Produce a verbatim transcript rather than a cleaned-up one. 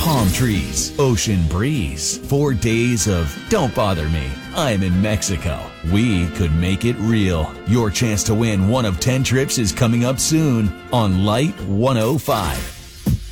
palm trees, ocean breeze, four days of don't bother me, I'm in Mexico. We could make it real. Your chance to win one of ten trips is coming up soon on Light one oh five.